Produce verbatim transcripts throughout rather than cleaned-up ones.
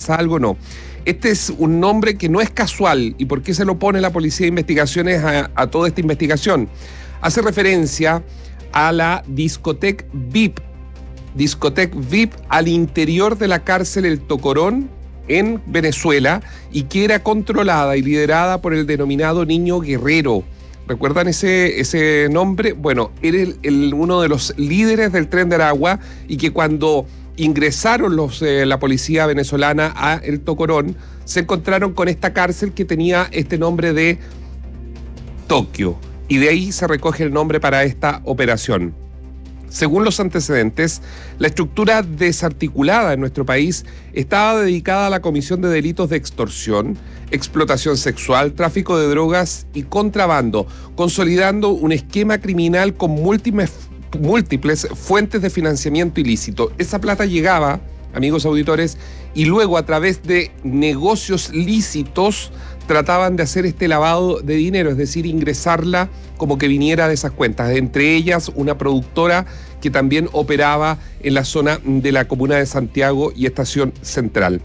pasa algo, no. Este es un nombre que no es casual. ¿Y por qué se lo pone la Policía de Investigaciones a, a toda esta investigación? Hace referencia a la discoteca V I P, discoteca V I P al interior de la cárcel El Tocorón en Venezuela, y que era controlada y liderada por el denominado Niño Guerrero. ¿Recuerdan ese, ese nombre? Bueno, era el, el, uno de los líderes del Tren de Aragua, y que cuando ingresaron los, eh, la policía venezolana a El Tocorón, se encontraron con esta cárcel que tenía este nombre de Tokio, y de ahí se recoge el nombre para esta operación. Según los antecedentes, la estructura desarticulada en nuestro país estaba dedicada a la comisión de delitos de extorsión, explotación sexual, tráfico de drogas y contrabando, consolidando un esquema criminal con múltiples, múltiples fuentes de financiamiento ilícito. Esa plata llegaba, amigos auditores, y luego a través de negocios lícitos trataban de hacer este lavado de dinero, es decir, ingresarla como que viniera de esas cuentas, entre ellas una productora que también operaba en la zona de la comuna de Santiago y Estación Central.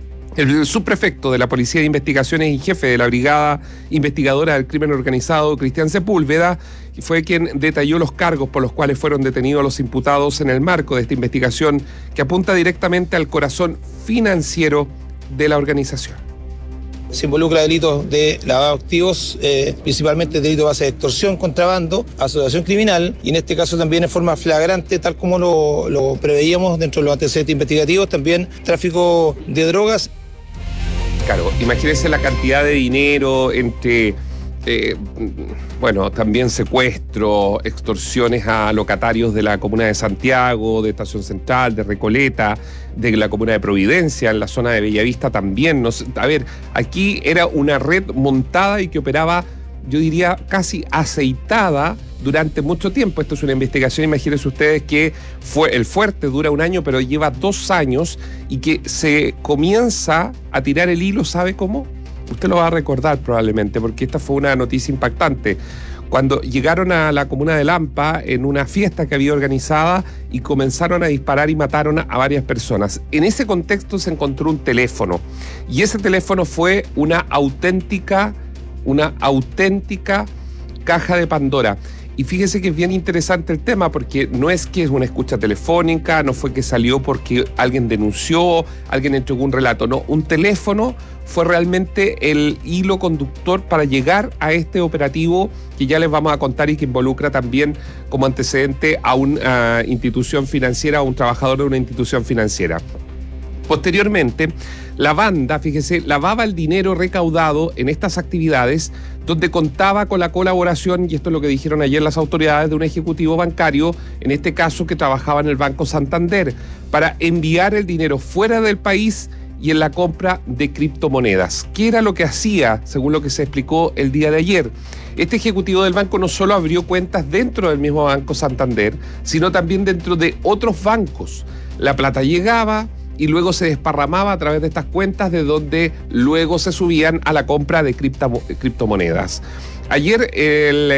El subprefecto de la Policía de Investigaciones y jefe de la Brigada Investigadora del Crimen Organizado, Cristian Sepúlveda, fue quien detalló los cargos por los cuales fueron detenidos los imputados en el marco de esta investigación que apunta directamente al corazón financiero de la organización. Se involucra delitos de lavado de activos, eh, principalmente delitos de base de extorsión, contrabando, asociación criminal, y en este caso también en forma flagrante, tal como lo, lo preveíamos dentro de los antecedentes investigativos, también tráfico de drogas. Claro, imagínense la cantidad de dinero entre, eh, bueno, también secuestro, extorsiones a locatarios de la comuna de Santiago, de Estación Central, de Recoleta, de la comuna de Providencia, en la zona de Bellavista también. No sé, a ver, aquí era una red montada y que operaba, yo diría, casi aceitada durante mucho tiempo. Esto es una investigación, imagínense ustedes que fue el fuerte, dura un año, pero lleva dos años y que se comienza a tirar el hilo, ¿sabe cómo? Usted lo va a recordar probablemente, porque esta fue una noticia impactante. Cuando llegaron a la comuna de Lampa en una fiesta que había organizada y comenzaron a disparar y mataron a varias personas. En ese contexto se encontró un teléfono, y ese teléfono fue una auténtica, una auténtica caja de Pandora. Y fíjese que es bien interesante el tema, porque no es que es una escucha telefónica, no fue que salió porque alguien denunció, alguien entregó un relato, no, un teléfono fue realmente el hilo conductor para llegar a este operativo que ya les vamos a contar y que involucra también como antecedente a una institución financiera, a un trabajador de una institución financiera. Posteriormente, la banda, fíjese, lavaba el dinero recaudado en estas actividades, donde contaba con la colaboración, y esto es lo que dijeron ayer las autoridades, de un ejecutivo bancario, en este caso que trabajaba en el Banco Santander, para enviar el dinero fuera del país y en la compra de criptomonedas. ¿Qué era lo que hacía, según lo que se explicó el día de ayer? Este ejecutivo del banco no solo abrió cuentas dentro del mismo Banco Santander, sino también dentro de otros bancos. La plata llegaba y luego se desparramaba a través de estas cuentas, de donde luego se subían a la compra de cripto, criptomonedas. Ayer el,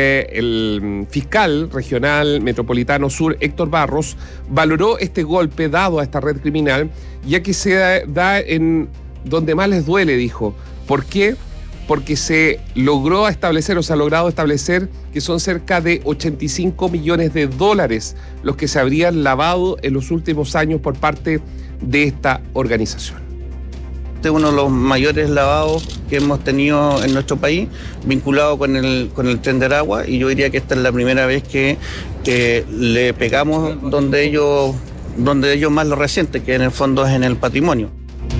el fiscal regional metropolitano sur, Héctor Barros, valoró este golpe dado a esta red criminal, ya que se da, da en donde más les duele, dijo. ¿Por qué? Porque se logró establecer, o se ha logrado establecer, que son cerca de ochenta y cinco millones de dólares los que se habrían lavado en los últimos años por parte de esta organización. Este es uno de los mayores lavados que hemos tenido en nuestro país, vinculado con el, con el Tren de Aragua, y yo diría que esta es la primera vez que, que le pegamos donde ellos, donde ellos más lo resienten, que en el fondo es en el patrimonio.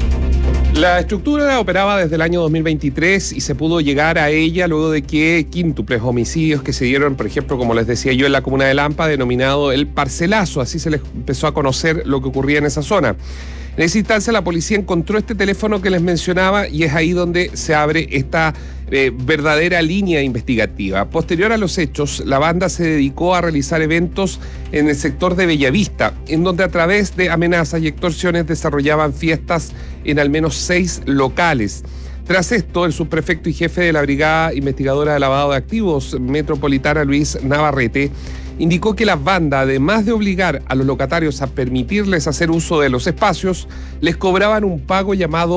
La estructura operaba desde el año dos mil veintitrés y se pudo llegar a ella luego de que quíntuples homicidios que se dieron, por ejemplo, como les decía yo, en la comuna de Lampa, denominado el Parcelazo, así se les empezó a conocer lo que ocurría en esa zona. En esa instancia la policía encontró este teléfono que les mencionaba, y es ahí donde se abre esta eh, verdadera línea investigativa. Posterior a los hechos, la banda se dedicó a realizar eventos en el sector de Bellavista, en donde a través de amenazas y extorsiones desarrollaban fiestas en al menos seis locales. Tras esto, el subprefecto y jefe de la Brigada Investigadora de Lavado de Activos Metropolitana, Luis Navarrete, indicó que las bandas, además de obligar a los locatarios a permitirles hacer uso de los espacios, les cobraban un pago llamado